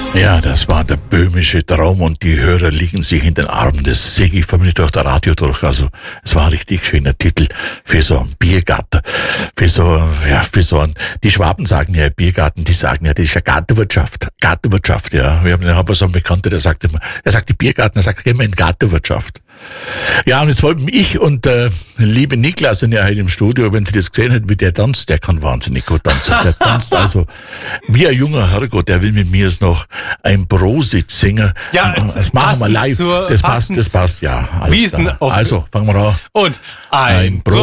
Ja, das war der böhmische Traum und die Hörer liegen sich in den Armen. Das sehe ich von mir durch das Radio durch. Also, es war ein richtig schöner Titel für so einen Biergarten. Die Schwaben sagen ja Biergarten, die sagen ja, das ist ja Gartenwirtschaft. Gartenwirtschaft, ja. Wir haben so einen Bekannten, der sagt immer, er sagt die Biergarten, er sagt immer in Gartenwirtschaft. Ja, und jetzt wollten ich und liebe Niklas sind ja heute im Studio, wenn Sie das gesehen hätten, wie der tanzt, der kann wahnsinnig gut tanzen. Der tanzt also wie ein junger Herrgott, der will mit mir jetzt noch ein Prositz singen. Ja, das machen wir live. Das passt, ja. Wiesen also, fangen wir an. Und ein